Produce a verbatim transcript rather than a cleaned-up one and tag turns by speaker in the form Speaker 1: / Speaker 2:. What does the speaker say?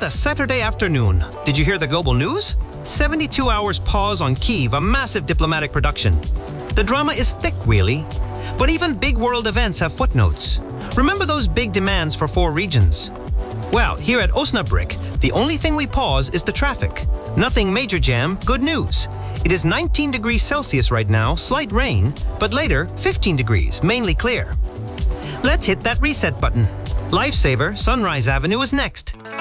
Speaker 1: What a Saturday afternoon. Did you hear the global news? seventy-two hours pause on Kyiv, a massive diplomatic production. The drama is thick, really. But even big world events have footnotes. Remember those big demands for four regions? Well, here at Osnabrück, the only thing we pause is the traffic. Nothing major jam, good news. It is nineteen degrees Celsius right now, slight rain, but later fifteen degrees, mainly clear. Let's hit that reset button. Lifesaver, Sunrise Avenue is next.